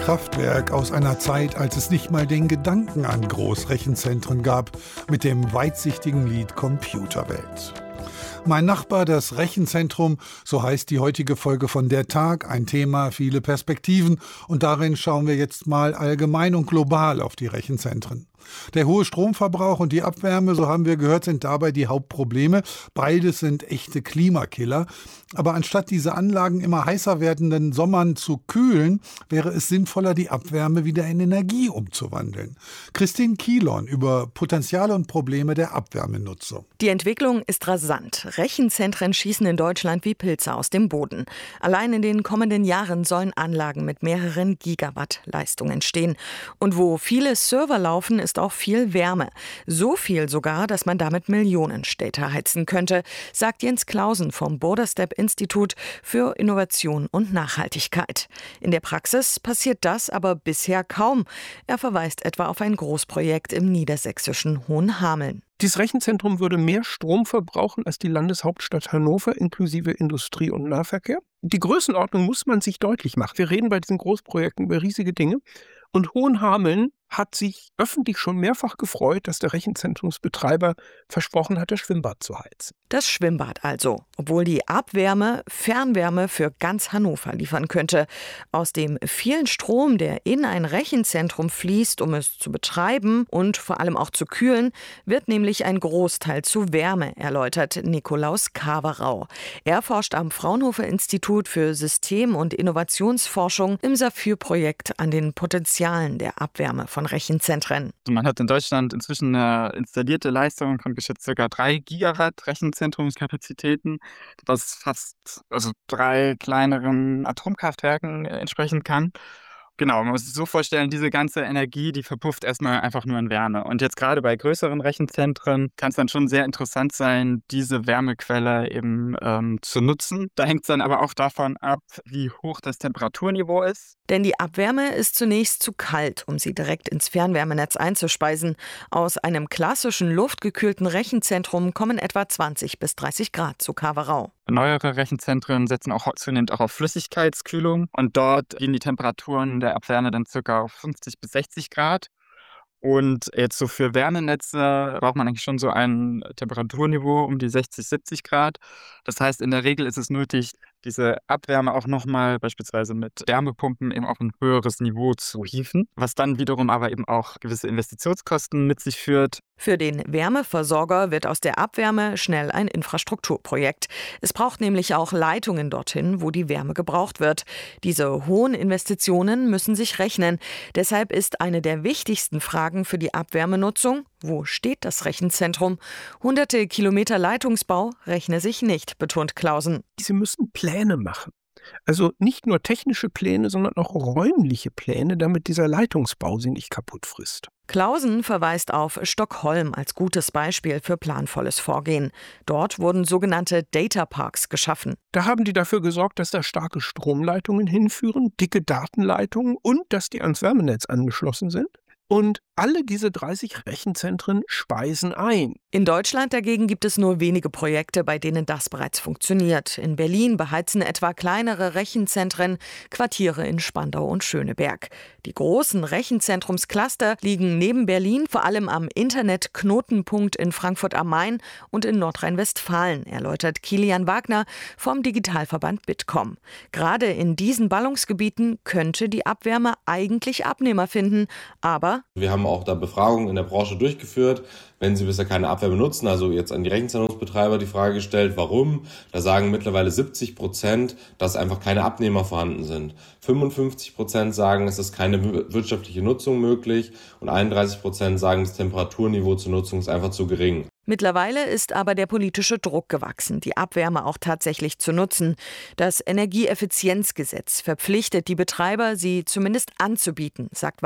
Kraftwerk aus einer Zeit, als es nicht mal den Gedanken an Großrechenzentren gab, mit dem weitsichtigen Lied Computerwelt. Mein Nachbar, das Rechenzentrum, so heißt die heutige Folge von Der Tag, ein Thema, viele Perspektiven, und darin schauen wir jetzt mal allgemein und global auf die Rechenzentren. Der hohe Stromverbrauch und die Abwärme, so haben wir gehört, sind dabei die Hauptprobleme. Beides sind echte Klimakiller. Aber anstatt diese Anlagen immer heißer werdenden Sommern zu kühlen, wäre es sinnvoller, die Abwärme wieder in Energie umzuwandeln. Christine Kielon über Potenziale und Probleme der Abwärmenutzung. Die Entwicklung ist rasant. Rechenzentren schießen in Deutschland wie Pilze aus dem Boden. Allein in den kommenden Jahren sollen Anlagen mit mehreren Gigawatt Leistung entstehen. Und wo viele Server laufen, ist auch viel Wärme. So viel sogar, dass man damit Millionen Städte heizen könnte, sagt Jens Clausen vom Borderstep-Institut für Innovation und Nachhaltigkeit. In der Praxis passiert das aber bisher kaum. Er verweist etwa auf ein Großprojekt im niedersächsischen Hohenhameln. Dieses Rechenzentrum würde mehr Strom verbrauchen als die Landeshauptstadt Hannover inklusive Industrie- und Nahverkehr. Die Größenordnung muss man sich deutlich machen. Wir reden bei diesen Großprojekten über riesige Dinge. Und Hohenhameln hat sich öffentlich schon mehrfach gefreut, dass der Rechenzentrumsbetreiber versprochen hat, das Schwimmbad zu heizen. Das Schwimmbad also, obwohl die Abwärme Fernwärme für ganz Hannover liefern könnte. Aus dem vielen Strom, der in ein Rechenzentrum fließt, um es zu betreiben und vor allem auch zu kühlen, wird nämlich ein Großteil zu Wärme, erläutert Nikolaus Kawerau. Er forscht am Fraunhofer-Institut für System- und Innovationsforschung im SAFIR-Projekt an den Potenzialen der Abwärme von Rechenzentren. Man hat in Deutschland inzwischen eine installierte Leistung von geschätzt ca. 3 Gigawatt Rechenzentrumskapazitäten, was fast 3 kleineren Atomkraftwerken entsprechen kann. Genau, man muss sich so vorstellen, diese ganze Energie, die verpufft erstmal einfach nur in Wärme. Und jetzt gerade bei größeren Rechenzentren kann es dann schon sehr interessant sein, diese Wärmequelle eben zu nutzen. Da hängt es dann aber auch davon ab, wie hoch das Temperaturniveau ist. Denn die Abwärme ist zunächst zu kalt, um sie direkt ins Fernwärmenetz einzuspeisen. Aus einem klassischen luftgekühlten Rechenzentrum kommen etwa 20 bis 30 Grad, zu Kawerau. Neuere Rechenzentren setzen auch zunehmend auch auf Flüssigkeitskühlung und dort gehen die Temperaturen der Abwärme dann ca. auf 50 bis 60 Grad. Und jetzt so für Wärmenetze braucht man eigentlich schon so ein Temperaturniveau um die 60, 70 Grad. Das heißt, in der Regel ist es nötig, diese Abwärme auch nochmal beispielsweise mit Wärmepumpen eben auf ein höheres Niveau zu hieven, was dann wiederum aber eben auch gewisse Investitionskosten mit sich führt. Für den Wärmeversorger wird aus der Abwärme schnell ein Infrastrukturprojekt. Es braucht nämlich auch Leitungen dorthin, wo die Wärme gebraucht wird. Diese hohen Investitionen müssen sich rechnen. Deshalb ist eine der wichtigsten Fragen für die Abwärmenutzung: Wo steht das Rechenzentrum? Hunderte Kilometer Leitungsbau rechne sich nicht, betont Clausen. Sie müssen Pläne machen. Also nicht nur technische Pläne, sondern auch räumliche Pläne, damit dieser Leitungsbau sie nicht kaputt frisst. Clausen verweist auf Stockholm als gutes Beispiel für planvolles Vorgehen. Dort wurden sogenannte Data Parks geschaffen. Da haben die dafür gesorgt, dass da starke Stromleitungen hinführen, dicke Datenleitungen und dass die ans Wärmenetz angeschlossen sind. Und alle diese 30 Rechenzentren speisen ein. In Deutschland dagegen gibt es nur wenige Projekte, bei denen das bereits funktioniert. In Berlin beheizen etwa kleinere Rechenzentren Quartiere in Spandau und Schöneberg. Die großen Rechenzentrumscluster liegen neben Berlin vor allem am Internet-Knotenpunkt in Frankfurt am Main und in Nordrhein-Westfalen, erläutert Kilian Wagner vom Digitalverband Bitkom. Gerade in diesen Ballungsgebieten könnte die Abwärme eigentlich Abnehmer finden, aber wir haben auch da Befragungen in der Branche durchgeführt, wenn sie bisher keine Abwärme nutzen, also jetzt an die Rechenzentrumsbetreiber die Frage gestellt, warum? Da sagen mittlerweile 70%, dass einfach keine Abnehmer vorhanden sind. 55% sagen, es ist keine wirtschaftliche Nutzung möglich und 31% sagen, das Temperaturniveau zur Nutzung ist einfach zu gering. Mittlerweile ist aber der politische Druck gewachsen, die Abwärme auch tatsächlich zu nutzen. Das Energieeffizienzgesetz verpflichtet die Betreiber, sie zumindest anzubieten, sagt Wagner.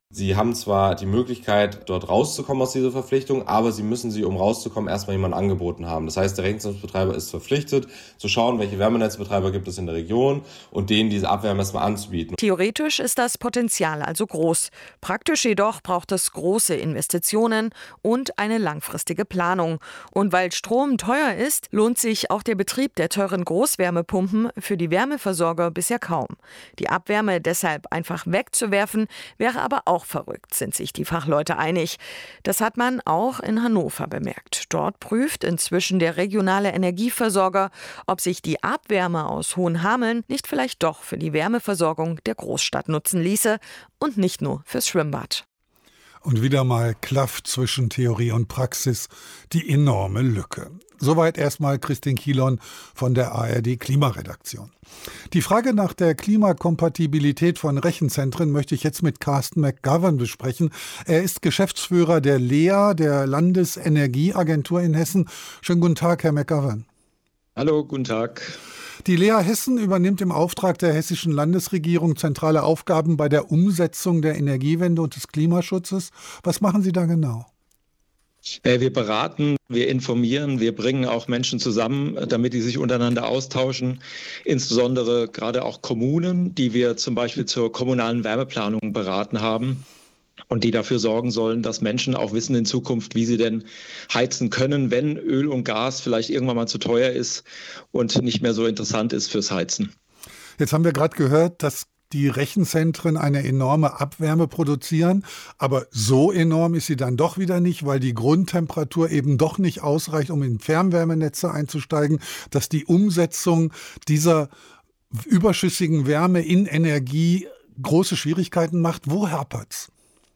Sie haben zwar die Möglichkeit, dort rauszukommen aus dieser Verpflichtung, aber sie müssen um rauszukommen, erstmal jemanden angeboten haben. Das heißt, der Rechenzentrumsbetreiber ist verpflichtet, zu schauen, welche Wärmenetzbetreiber gibt es in der Region und denen diese Abwärme erstmal anzubieten. Theoretisch ist das Potenzial also groß. Praktisch jedoch braucht es große Investitionen und eine langfristige Planung. Und weil Strom teuer ist, lohnt sich auch der Betrieb der teuren Großwärmepumpen für die Wärmeversorger bisher kaum. Die Abwärme deshalb einfach wegzuwerfen, wäre aber auch verrückt, sind sich die Fachleute einig. Das hat man auch in Hannover bemerkt. Dort prüft inzwischen der regionale Energieversorger, ob sich die Abwärme aus Hohenhameln nicht vielleicht doch für die Wärmeversorgung der Großstadt nutzen ließe und nicht nur fürs Schwimmbad. Und wieder mal klafft zwischen Theorie und Praxis die enorme Lücke. Soweit erstmal Christine Kielon von der ARD Klimaredaktion. Die Frage nach der Klimakompatibilität von Rechenzentren möchte ich jetzt mit Carsten McGovern besprechen. Er ist Geschäftsführer der LEA, der Landesenergieagentur in Hessen. Schönen guten Tag, Herr McGovern. Hallo, guten Tag. Die LEA Hessen übernimmt im Auftrag der hessischen Landesregierung zentrale Aufgaben bei der Umsetzung der Energiewende und des Klimaschutzes. Was machen Sie da genau? Wir beraten, wir informieren, wir bringen auch Menschen zusammen, damit die sich untereinander austauschen. Insbesondere gerade auch Kommunen, die wir zum Beispiel zur kommunalen Wärmeplanung beraten haben und die dafür sorgen sollen, dass Menschen auch wissen in Zukunft, wie sie denn heizen können, wenn Öl und Gas vielleicht irgendwann mal zu teuer ist und nicht mehr so interessant ist fürs Heizen. Jetzt haben wir gerade gehört, dass die Rechenzentren eine enorme Abwärme produzieren, aber so enorm ist sie dann doch wieder nicht, weil die Grundtemperatur eben doch nicht ausreicht, um in Fernwärmenetze einzusteigen, dass die Umsetzung dieser überschüssigen Wärme in Energie große Schwierigkeiten macht. Wo hapert's?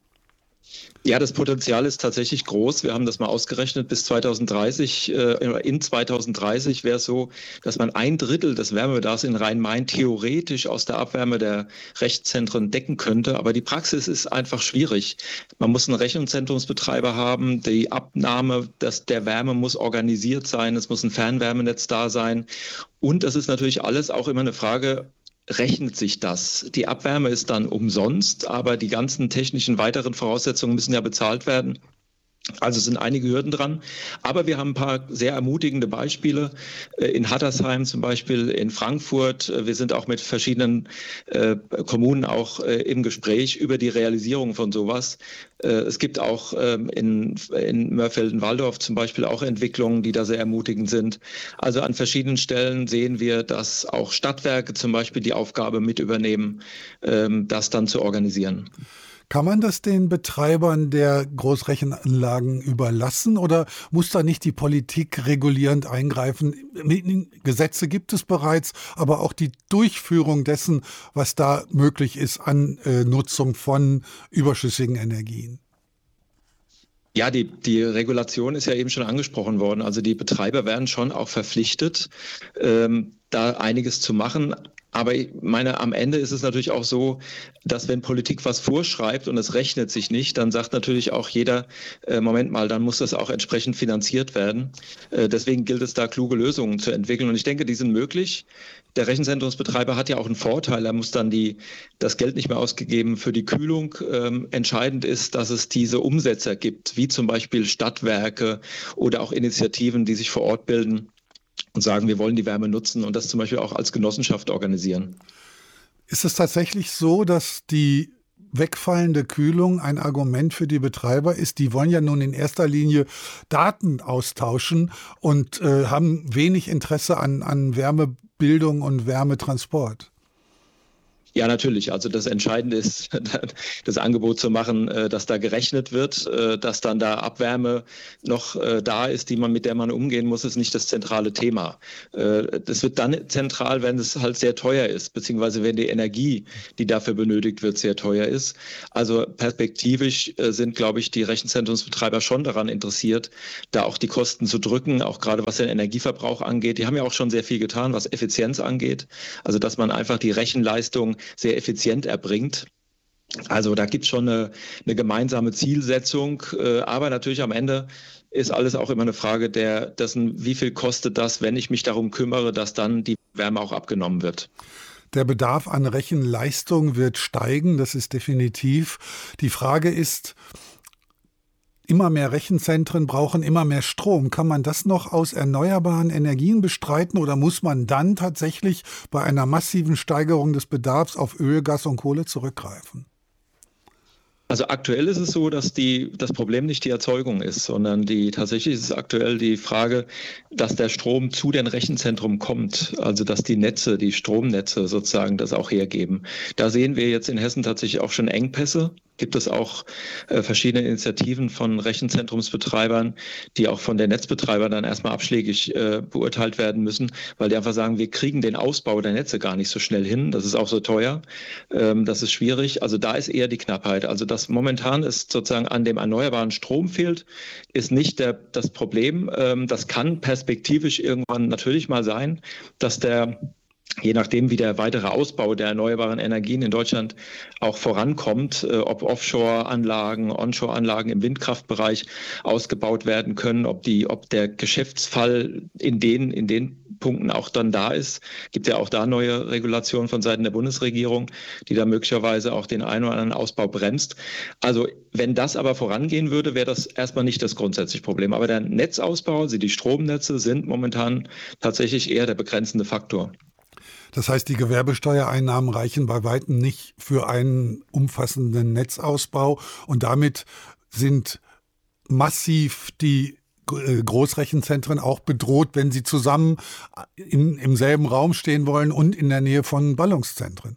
Ja, das Potenzial ist tatsächlich groß. Wir haben das mal ausgerechnet. Bis 2030, in 2030 wäre es so, dass man 1/3 des Wärmebedarfs in Rhein-Main theoretisch aus der Abwärme der Rechenzentren decken könnte. Aber die Praxis ist einfach schwierig. Man muss einen Rechenzentrumsbetreiber haben. Die Abnahme der Wärme muss organisiert sein. Es muss ein Fernwärmenetz da sein. Und das ist natürlich alles auch immer eine Frage, rechnet sich das? Die Abwärme ist dann umsonst, aber die ganzen technischen weiteren Voraussetzungen müssen ja bezahlt werden. Also es sind einige Hürden dran, aber wir haben ein paar sehr ermutigende Beispiele in Hattersheim zum Beispiel, in Frankfurt. Wir sind auch mit verschiedenen Kommunen auch im Gespräch über die Realisierung von sowas. Es gibt auch in Mörfelden-Walldorf zum Beispiel auch Entwicklungen, die da sehr ermutigend sind. Also an verschiedenen Stellen sehen wir, dass auch Stadtwerke zum Beispiel die Aufgabe mit übernehmen, das dann zu organisieren. Kann man das den Betreibern der Großrechenanlagen überlassen oder muss da nicht die Politik regulierend eingreifen? Gesetze gibt es bereits, aber auch die Durchführung dessen, was da möglich ist an Nutzung von überschüssigen Energien. Ja, die Regulation ist ja eben schon angesprochen worden. Also die Betreiber werden schon auch verpflichtet, da einiges zu machen. Aber ich meine, am Ende ist es natürlich auch so, dass wenn Politik was vorschreibt und es rechnet sich nicht, dann sagt natürlich auch jeder, Moment mal, dann muss das auch entsprechend finanziert werden. Deswegen gilt es da, kluge Lösungen zu entwickeln. Und ich denke, die sind möglich. Der Rechenzentrumsbetreiber hat ja auch einen Vorteil. Er muss dann das Geld nicht mehr ausgegeben für die Kühlung. Entscheidend ist, dass es diese Umsetzer gibt, wie zum Beispiel Stadtwerke oder auch Initiativen, die sich vor Ort bilden und sagen, wir wollen die Wärme nutzen und das zum Beispiel auch als Genossenschaft organisieren. Ist es tatsächlich so, dass die wegfallende Kühlung ein Argument für die Betreiber ist? Die wollen ja nun in erster Linie Daten austauschen und haben wenig Interesse an Wärmebildung und Wärmetransport. Ja, natürlich. Also das Entscheidende ist, das Angebot zu machen, dass da gerechnet wird, dass dann da Abwärme noch da ist, mit der man umgehen muss, ist nicht das zentrale Thema. Das wird dann zentral, wenn es halt sehr teuer ist, beziehungsweise wenn die Energie, die dafür benötigt wird, sehr teuer ist. Also perspektivisch sind, glaube ich, die Rechenzentrumsbetreiber schon daran interessiert, da auch die Kosten zu drücken, auch gerade was den Energieverbrauch angeht. Die haben ja auch schon sehr viel getan, was Effizienz angeht. Also dass man einfach die Rechenleistung sehr effizient erbringt. Also da gibt es schon eine gemeinsame Zielsetzung, aber natürlich am Ende ist alles auch immer eine Frage dessen, wie viel kostet das, wenn ich mich darum kümmere, dass dann die Wärme auch abgenommen wird. Der Bedarf an Rechenleistung wird steigen, das ist definitiv. Die Frage ist, immer mehr Rechenzentren brauchen immer mehr Strom. Kann man das noch aus erneuerbaren Energien bestreiten oder muss man dann tatsächlich bei einer massiven Steigerung des Bedarfs auf Öl, Gas und Kohle zurückgreifen? Also aktuell ist es so, dass das Problem nicht die Erzeugung ist, sondern tatsächlich ist es aktuell die Frage, dass der Strom zu den Rechenzentren kommt, also dass die Netze, die Stromnetze sozusagen das auch hergeben. Da sehen wir jetzt in Hessen tatsächlich auch schon Engpässe. Gibt es auch verschiedene Initiativen von Rechenzentrumsbetreibern, die auch von den Netzbetreibern dann erstmal abschlägig beurteilt werden müssen, weil die einfach sagen, wir kriegen den Ausbau der Netze gar nicht so schnell hin. Das ist auch so teuer. Das ist schwierig. Also da ist eher die Knappheit. Also dass momentan es sozusagen an dem erneuerbaren Strom fehlt, ist nicht das Problem. Das kann perspektivisch irgendwann natürlich mal sein, dass je nachdem, wie der weitere Ausbau der erneuerbaren Energien in Deutschland auch vorankommt, ob Offshore-Anlagen, Onshore-Anlagen im Windkraftbereich ausgebaut werden können, ob der Geschäftsfall in den Punkten auch dann da ist. Gibt ja auch da neue Regulationen von Seiten der Bundesregierung, die da möglicherweise auch den einen oder anderen Ausbau bremst. Also wenn das aber vorangehen würde, wäre das erstmal nicht das grundsätzliche Problem. Aber der Netzausbau, also die Stromnetze, sind momentan tatsächlich eher der begrenzende Faktor. Das heißt, die Gewerbesteuereinnahmen reichen bei weitem nicht für einen umfassenden Netzausbau und damit sind massiv die Großrechenzentren auch bedroht, wenn sie zusammen im selben Raum stehen wollen und in der Nähe von Ballungszentren.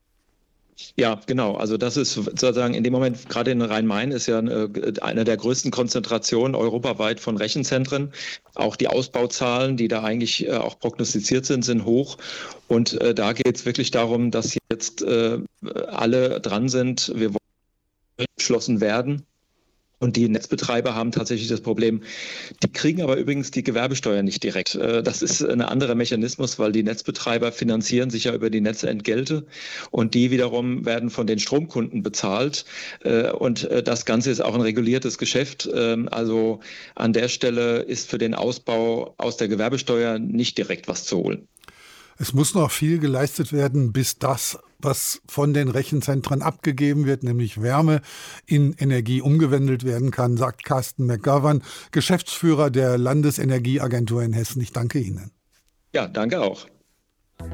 Ja, genau. Also das ist sozusagen in dem Moment, gerade in Rhein-Main ist ja eine der größten Konzentrationen europaweit von Rechenzentren. Auch die Ausbauzahlen, die da eigentlich auch prognostiziert sind hoch. Und da geht es wirklich darum, dass jetzt alle dran sind, wir wollen geschlossen werden. Und die Netzbetreiber haben tatsächlich das Problem, die kriegen aber übrigens die Gewerbesteuer nicht direkt. Das ist ein anderer Mechanismus, weil die Netzbetreiber finanzieren sich ja über die Netzentgelte und die wiederum werden von den Stromkunden bezahlt. Und das Ganze ist auch ein reguliertes Geschäft. Also an der Stelle ist für den Ausbau aus der Gewerbesteuer nicht direkt was zu holen. Es muss noch viel geleistet werden, bis das, was von den Rechenzentren abgegeben wird, nämlich Wärme, in Energie umgewandelt werden kann, sagt Carsten McGovern, Geschäftsführer der Landesenergieagentur in Hessen. Ich danke Ihnen. Ja, danke auch.